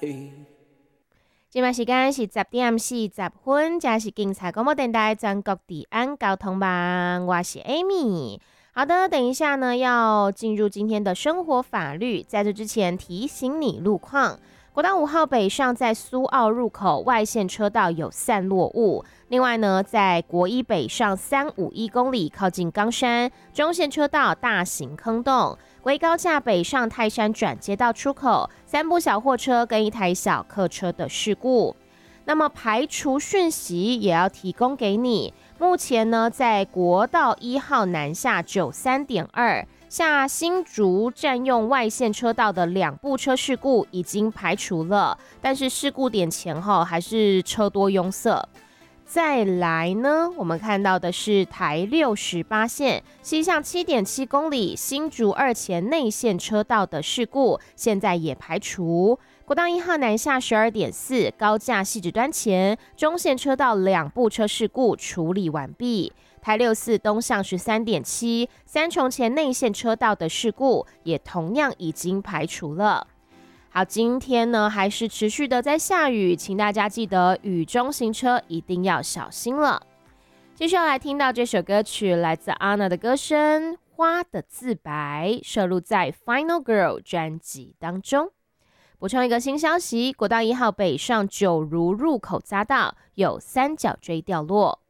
现在时间是10:40，这是警察广播电台全国治安交通网，我是 Amy。好的，等一下呢要进入今天的生活法律，在这之前提醒你路况。国道5号北上在苏澳入口外线车道有散落物，另外呢，在国一北上351公里靠近冈山中线车道大型坑洞，国一高架北上泰山转接道出口3部小货车跟1台小客车的事故。那么排除讯息也要提供给你，目前呢在国道1号南下93.2下新竹占用外线车道的2部车事故已经排除了，但是事故点前后还是车多拥塞。再来呢，我们看到的是台68线西向7.7公里新竹2前内线车道的事故，现在也排除。国道1号南下12.4高架汐止端前中线车道2部车事故处理完毕。台64东向13.7三重前内线车道的事故也同样已经排除了。好，今天呢还是持续的在下雨，请大家记得雨中行车一定要小心了。接下来听到这首歌曲，来自 Anna 的歌声《花的自白》，收录在 Final Girl 专辑当中。补充一个新消息，国道1号北上九如入口匝道有3角锥掉落。